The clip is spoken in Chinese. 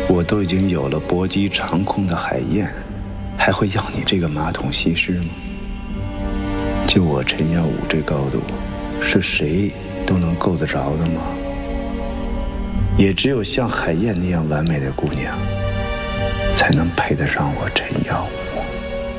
我都已经有了搏击长空的海燕，还会要你这个马桶西施吗？就我陈耀武这高度，是谁都能够得着的吗？也只有像海燕那样完美的姑娘，才能配得上我陈耀武。